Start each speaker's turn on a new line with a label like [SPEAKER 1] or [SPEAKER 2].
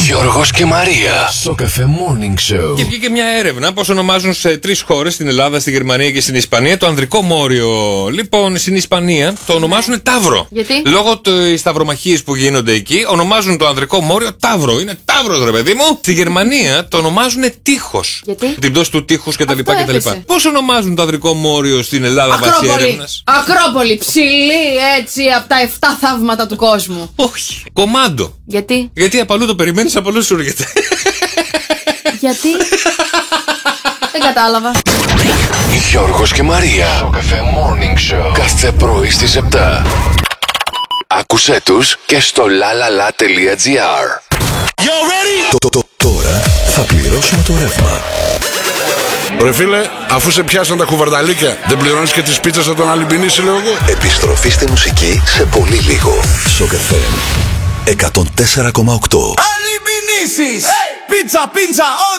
[SPEAKER 1] Γιώργος και Μαρία. Στο Cafe Morning Show.
[SPEAKER 2] Και βγήκε μια έρευνα πώς ονομάζουν σε 3 χώρες, στην Ελλάδα, στη Γερμανία και στην Ισπανία, το ανδρικό μόριο. Λοιπόν, στην Ισπανία το ονομάζουν Ταύρο.
[SPEAKER 3] Γιατί?
[SPEAKER 2] Λόγω της ταυρομαχίες που γίνονται εκεί, ονομάζουν το ανδρικό μόριο Ταύρο. Είναι Ταύρος, ρε παιδί μου. Στη Γερμανία το ονομάζουν Τείχος.
[SPEAKER 3] Γιατί?
[SPEAKER 2] Την πτώση του τείχους κτλ.
[SPEAKER 3] έπεσε.
[SPEAKER 2] Πώς ονομάζουν το ανδρικό μόριο στην Ελλάδα βάσει έρευνας?
[SPEAKER 3] Ακρόπολη, ψηλή έτσι από τα 7 θαύματα του κόσμου.
[SPEAKER 2] Όχι. Κομάντο.
[SPEAKER 3] Γιατί?
[SPEAKER 2] Γιατί απ' αλλού το περιμένεις, απ' αλλού σου έρχεται.
[SPEAKER 3] Γιατί? Δεν κατάλαβα.
[SPEAKER 1] Γιώργος και Μαρία. Στο Cafe Morning Show. Κάθε πρωί στις 7. Άκουσέ τους και στο lalala.gr.
[SPEAKER 4] Τώρα θα πληρώσουμε το ρεύμα.
[SPEAKER 5] Ρε φίλε, αφού σε πιάσαν τα κουβαρδαλίκια, δεν πληρώνεις και τις πίτσες από τον Αλυμπινίση, λέω εγώ.
[SPEAKER 4] Επιστροφή στη μουσική σε πολύ λίγο. Στο Cafe 104,8.
[SPEAKER 6] Αλυμπινίσεις! Πίτσα, πίτσα,